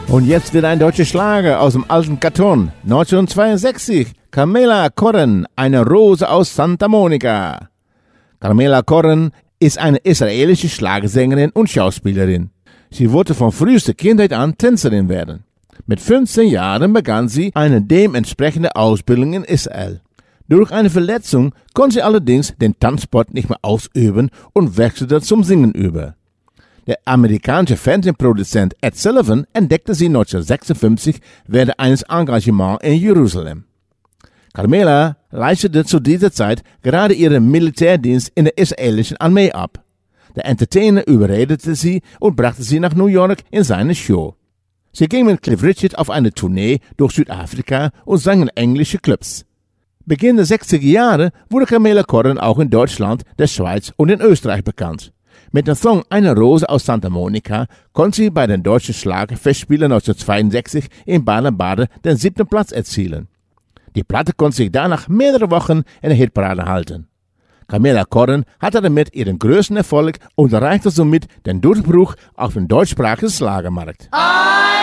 Und jetzt wird ein deutscher Schlager aus dem alten Karton. 1962, Carmela Corren, eine Rose aus Santa Monica. Carmela Corren ist eine israelische Schlagersängerin und Schauspielerin. Sie wollte von frühester Kindheit an Tänzerin werden. Mit 15 Jahren begann sie eine dementsprechende Ausbildung in Israel. Durch eine Verletzung konnte sie allerdings den Tanzsport nicht mehr ausüben und wechselte zum Singen über. Der amerikanische Fernsehproduzent Ed Sullivan entdeckte sie 1956 während eines Engagements in Jerusalem. Carmela leistete zu dieser Zeit gerade ihren Militärdienst in der israelischen Armee ab. Der Entertainer überredete sie und brachte sie nach New York in seine Show. Sie ging mit Cliff Richard auf eine Tournee durch Südafrika und sang in englische Clubs. Beginn der 60er Jahre wurde Carmela Corren auch in Deutschland, der Schweiz und in Österreich bekannt. Mit dem Song Eine Rose aus Santa Monica konnte sie bei den deutschen Schlagerfestspielen 1962 in Baden-Baden den 7. Platz erzielen. Die Platte konnte sich danach mehrere Wochen in der Hitparade halten. Carmela Corren hatte damit ihren größten Erfolg und erreichte somit den Durchbruch auf dem deutschsprachigen Schlagermarkt.